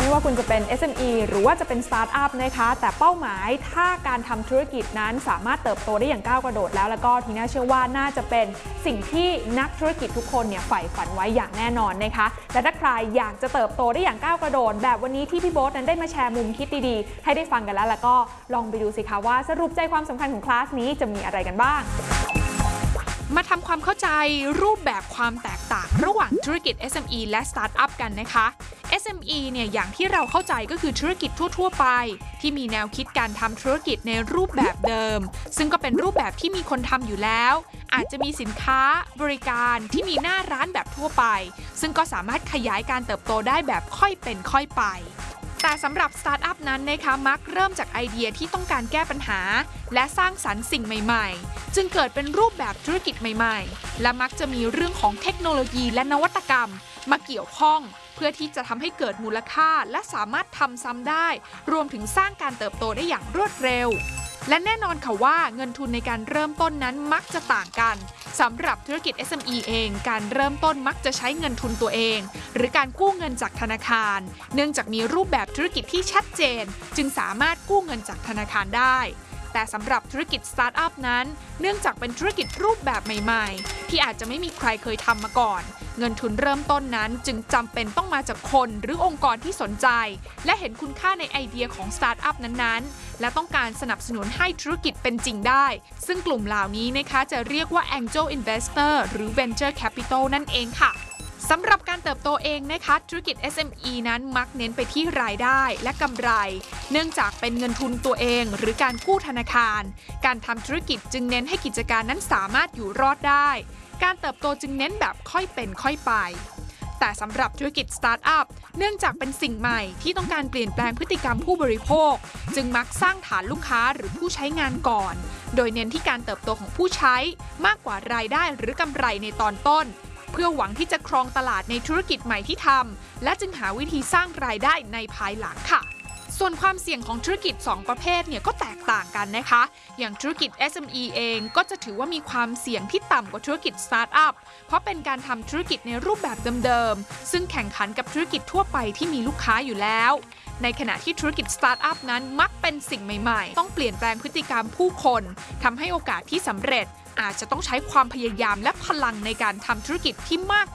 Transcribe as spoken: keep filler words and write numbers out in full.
ไม่ว่าคุณจะเป็น เอส เอ็ม อี หรือว่าจะเป็นสตาร์ทอัพนะคะแต่เป้าหมายถ้าการทำธุรกิจนั้นสามารถเติบโตได้อย่างก้าวกระโดดแล้วแล้วก็ทีน่าเชื่อว่าน่าจะเป็นสิ่งที่นักธุรกิจทุกคนเนี่ยใฝ่ฝันไว้อย่างแน่นอนนะคะและถ้าใครอยากจะเติบโตได้อย่างก้าวกระโดดแบบวันนี้ที่พี่โบ๊ทนั้นได้มาแชร์มุมคิดดีๆให้ได้ฟังกันแล้วแล้วก็ลองไปดูสิคะว่าสรุปใจความสำคัญของคลาสนี้จะมีอะไรกันบ้างมาทำความเข้าใจรูปแบบความแตกต่างระหว่างธุรกิจ เอส เอ็ม อี และสตาร์ทอัพกันนะคะ เอส เอ็ม อี เนี่ยอย่างที่เราเข้าใจก็คือธุรกิจทั่วๆไปที่มีแนวคิดการทำธุรกิจในรูปแบบเดิมซึ่งก็เป็นรูปแบบที่มีคนทำอยู่แล้วอาจจะมีสินค้าบริการที่มีหน้าร้านแบบทั่วไปซึ่งก็สามารถขยายการเติบโตได้แบบค่อยเป็นค่อยไปแต่สำหรับสตาร์ทอัพนั้นนะคะมักเริ่มจากไอเดียที่ต้องการแก้ปัญหาและสร้างสรรค์สิ่งใหม่ๆจึงเกิดเป็นรูปแบบธุรกิจใหม่ๆและมักจะมีเรื่องของเทคโนโลยีและนวัตกรรมมาเกี่ยวข้องเพื่อที่จะทำให้เกิดมูลค่าและสามารถทำซ้ำได้รวมถึงสร้างการเติบโตได้อย่างรวดเร็วและแน่นอนค่ะว่าเงินทุนในการเริ่มต้นนั้นมักจะต่างกันสำหรับธุรกิจ เอส เอ็ม อี เองการเริ่มต้นมักจะใช้เงินทุนตัวเองหรือการกู้เงินจากธนาคารเนื่องจากมีรูปแบบธุรกิจที่ชัดเจนจึงสามารถกู้เงินจากธนาคารได้แต่สำหรับธุรกิจสตาร์ทอัพนั้นเนื่องจากเป็นธุรกิจรูปแบบใหม่ๆที่อาจจะไม่มีใครเคยทำมาก่อนเงินทุนเริ่มต้นนั้นจึงจำเป็นต้องมาจากคนหรือองค์กรที่สนใจและเห็นคุณค่าในไอเดียของสตาร์ทอัพนั้นๆและต้องการสนับสนุนให้ธุรกิจเป็นจริงได้ซึ่งกลุ่มเหล่านี้นะคะจะเรียกว่า Angel Investor หรือ Venture Capital นั่นเองค่ะสำหรับการเติบโตเองนะคะธุรกิจ เอส เอ็ม อี นั้นมักเน้นไปที่รายได้และกำไรเนื่องจากเป็นเงินทุนตัวเองหรือการกู้ธนาคารการทำธุรกิจจึงเน้นให้กิจการนั้นสามารถอยู่รอดได้การเติบโตจึงเน้นแบบค่อยเป็นค่อยไปแต่สำหรับธุรกิจสตาร์ทอัพเนื่องจากเป็นสิ่งใหม่ที่ต้องการเปลี่ยนแปลงพฤติกรรมผู้บริโภคจึงมักสร้างฐานลูกค้าหรือผู้ใช้งานก่อนโดยเน้นที่การเติบโตของผู้ใช้มากกว่ารายได้หรือกำไรในตอนต้นเพื่อหวังที่จะครองตลาดในธุรกิจใหม่ที่ทำและจึงหาวิธีสร้างรายได้ในภายหลังค่ะส่วนความเสี่ยงของธุรกิจสองประเภทเนี่ยก็แตกต่างกันนะคะอย่างธุรกิจ เอส เอ็ม อี เองก็จะถือว่ามีความเสี่ยงที่ต่ำกว่าธุรกิจสตาร์ทอัพเพราะเป็นการทำธุรกิจในรูปแบบเดิมๆซึ่งแข่งขันกับธุรกิจทั่วไปที่มีลูกค้าอยู่แล้วในขณะที่ธุรกิจสตาร์ทอัพนั้นมักเป็นสิ่งใหม่ๆต้องเปลี่ยนแปลงพฤติกรรมผู้คนทำให้โอกาสที่สำเร็จอาจจะต้องใช้ความพยายามและพลังในการทำธุรกิจที่มาก